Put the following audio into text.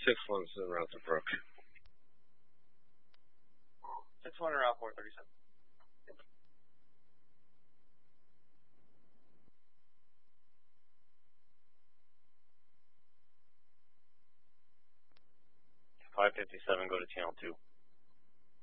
6-1's in Rutherford. 6-1 around 437. .557, go to channel 2.